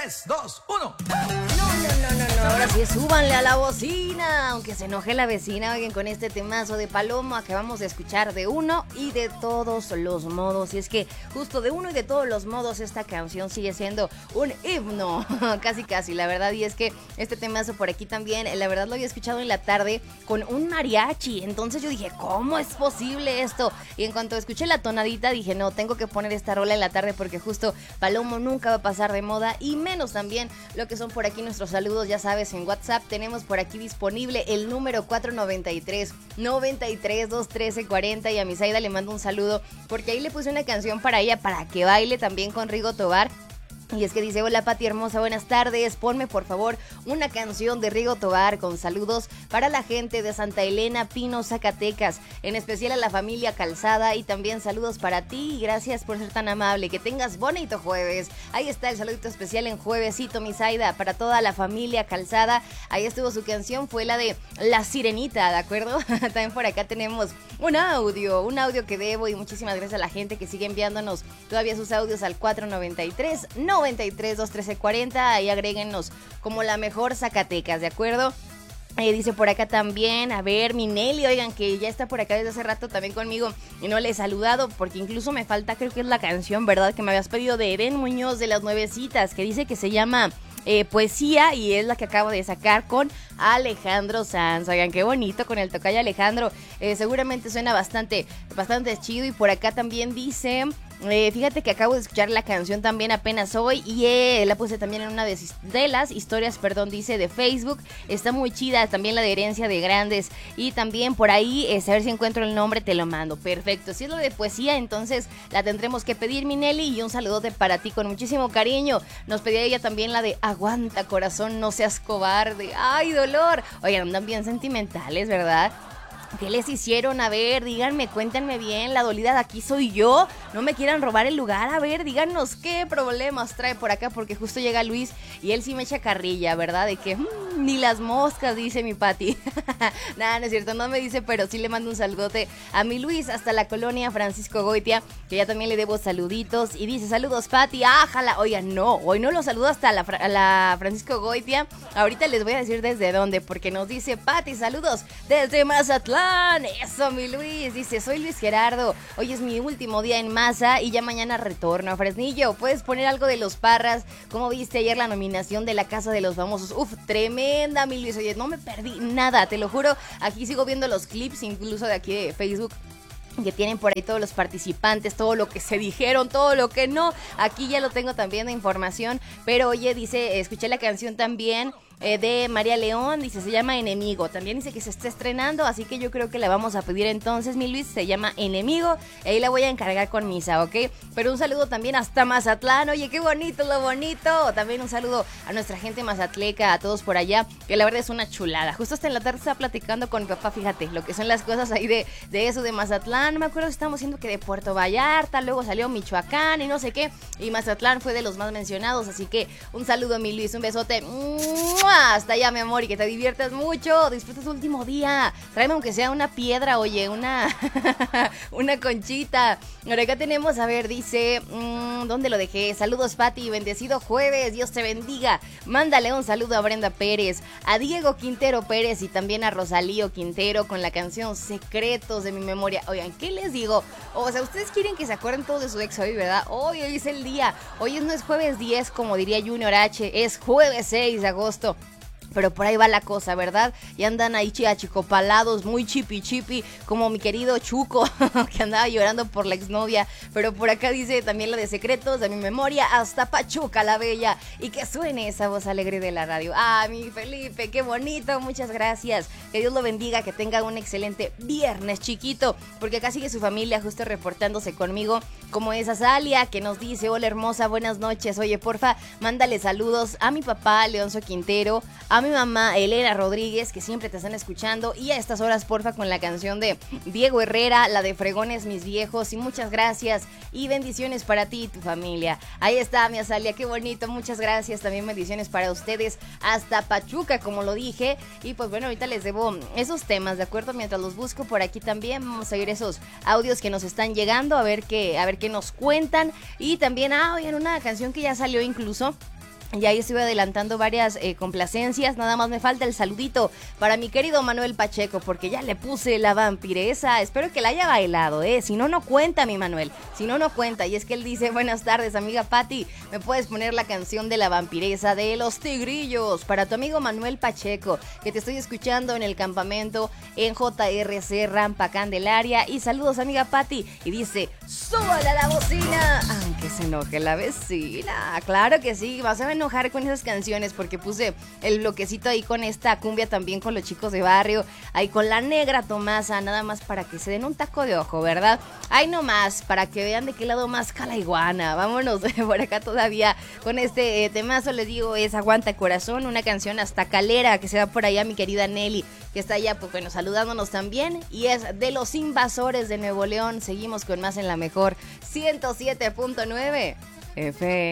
3, 2, 1. No, ahora sí, súbanle a la bocina, aunque se enoje la vecina, oigan, con este temazo de Palomo acabamos de escuchar de uno y de todos los modos, y es que justo de uno y de todos los modos esta canción sigue siendo un himno, casi, la verdad, y es que este temazo por aquí también, la verdad lo había escuchado en la tarde con un mariachi, entonces yo dije, ¿cómo es posible esto? Y en cuanto escuché la tonadita dije, no, tengo que poner esta rola en la tarde porque justo Palomo nunca va a pasar de moda, y menos también lo que son por aquí nuestros saludos, ya sabes, en WhatsApp tenemos por aquí disponible el número 493-93-213-40, y a Misaida le mando un saludo porque ahí le puse una canción para ella para que baile también con Rigo Tobar. Y es que dice, hola Pati hermosa, buenas tardes, ponme por favor una canción de Rigo Tobar con saludos para la gente de Santa Elena, Pino, Zacatecas, en especial a la familia Calzada, y también saludos para ti y gracias por ser tan amable, que tengas bonito jueves. Ahí está el saludito especial en juevesito, Misaida, para toda la familia Calzada. Ahí estuvo su canción, fue la de La Sirenita, ¿de acuerdo? También por acá tenemos un audio que debo, y muchísimas gracias a la gente que sigue enviándonos todavía sus audios al 493-213-40, ahí agréguenos como la mejor Zacatecas, ¿de acuerdo? Dice por acá también, a ver, Minelli, oigan, que ya está por acá desde hace rato también conmigo y no le he saludado porque incluso me falta, creo que es la canción, ¿verdad? Que me habías pedido de Eden Muñoz de Las Nuevecitas, que dice que se llama Poesía, y es la que acabo de sacar con Alejandro Sanz. Oigan, qué bonito con el tocayo Alejandro, seguramente suena bastante chido. Y por acá también dice... fíjate que acabo de escuchar la canción también apenas hoy y la puse también en una de las historias, dice, de Facebook. Está muy chida, también la de Herencia de Grandes, y también por ahí, a ver si encuentro el nombre, te lo mando. Perfecto, si es lo de poesía, entonces la tendremos que pedir, Minelli, y un saludote para ti con muchísimo cariño. Nos pedía ella también la de Aguanta corazón, no seas cobarde. ¡Ay, dolor! Oigan, andan bien sentimentales, ¿verdad? ¿Qué les hicieron? A ver, díganme, cuéntenme bien, la dolida de aquí soy yo, no me quieran robar el lugar. A ver, díganos qué problemas trae por acá, porque justo llega Luis y él sí me echa carrilla, ¿verdad? De que ni las moscas, dice mi Pati. Nada, no es cierto, no me dice, pero sí le mando un saludote a mi Luis hasta la colonia Francisco Goitia, que ya también le debo saluditos, y dice, saludos Pati, ájala. Oigan, no, hoy no lo saludo hasta la Francisco Goitia, ahorita les voy a decir desde dónde, porque nos dice Pati, saludos desde Mazatlán. Eso, mi Luis, dice, soy Luis Gerardo, hoy es mi último día en Maza y ya mañana retorno a Fresnillo. Puedes poner algo de Los Parras. ¿Cómo viste ayer la nominación de la Casa de los Famosos? Uf, tremenda, mi Luis. Oye, no me perdí nada, te lo juro. Aquí sigo viendo los clips, incluso de aquí de Facebook, que tienen por ahí todos los participantes, todo lo que se dijeron, todo lo que no. Aquí ya lo tengo también de información. Pero oye, dice, escuché la canción también de María León, dice, se llama Enemigo, también dice que se está estrenando, así que yo creo que la vamos a pedir entonces, mi Luis, se llama Enemigo, ahí la voy a encargar con Misa, ¿ok? Pero un saludo también hasta Mazatlán, oye, qué bonito, lo bonito, también un saludo a nuestra gente mazatleca, a todos por allá, que la verdad es una chulada. Justo hasta en la tarde estaba platicando con mi papá, fíjate, lo que son las cosas ahí de eso de Mazatlán. No me acuerdo si estábamos diciendo que de Puerto Vallarta, luego salió Michoacán y no sé qué, y Mazatlán fue de los más mencionados, así que un saludo, mi Luis, un besote, hasta allá, mi amor, y que te diviertas mucho, disfruta tu último día, tráeme aunque sea una piedra, oye, una conchita. Ahora acá tenemos, a ver, dice, ¿dónde lo dejé? Saludos, Pati, bendecido jueves, Dios te bendiga. Mándale un saludo a Brenda Pérez, a Diego Quintero Pérez y también a Rosalío Quintero con la canción Secretos de mi memoria. Oigan, ¿qué les digo? O sea, ustedes quieren que se acuerden todos de su ex hoy, ¿verdad? Hoy es el día, hoy no es jueves 10 como diría Junior H, es jueves 6 de agosto. Pero por ahí va la cosa, ¿verdad? Y andan ahí achicopalados, muy chipi, como mi querido Chuco, que andaba llorando por la exnovia. Pero por acá dice también la de Secretos de mi memoria, hasta Pachuca la Bella. Y que suene esa voz alegre de la radio. Ah, mi Felipe, qué bonito, muchas gracias. Que Dios lo bendiga, que tenga un excelente viernes, chiquito. Porque acá sigue su familia justo reportándose conmigo, como es Azalia, que nos dice, hola hermosa, buenas noches. Oye, porfa, mándale saludos a mi papá, Leonzo Quintero, a mi mamá Elena Rodríguez, que siempre te están escuchando, y a estas horas porfa con la canción de Diego Herrera, la de Fregones mis viejos, y muchas gracias y bendiciones para ti y tu familia. Ahí está, mi Azalia, qué bonito, muchas gracias, también bendiciones para ustedes hasta Pachuca, como lo dije. Y pues bueno, ahorita les debo esos temas, ¿de acuerdo? Mientras los busco por aquí también vamos a oír esos audios que nos están llegando, a ver qué nos cuentan. Y también oigan, una canción que ya salió incluso Y ahí estuve adelantando varias complacencias. Nada más me falta el saludito para mi querido Manuel Pacheco, porque ya le puse la vampiresa. Espero que la haya bailado, si no, no cuenta, mi Manuel. Si no, no cuenta. Y es que él dice: buenas tardes, amiga Patti, ¿me puedes poner la canción de la vampiresa de Los Tigrillos? Para tu amigo Manuel Pacheco, que te estoy escuchando en el campamento en JRC Rampa Candelaria. Y saludos, amiga Patti. Y dice: súbala a la bocina, aunque se enoje la vecina. Claro que sí, vas a enojar con esas canciones, porque puse el bloquecito ahí con esta cumbia también con los chicos de barrio, ahí con la Negra Tomasa, nada más para que se den un taco de ojo, ¿verdad? Ahí nomás, para que vean de qué lado más cala iguana. Vámonos por acá todavía con este temazo, les digo, es Aguanta Corazón, una canción hasta calera que se va por allá mi querida Nelly, que está allá, pues bueno, saludándonos también, y es de Los Invasores de Nuevo León. Seguimos con más en la mejor 107.9 FM.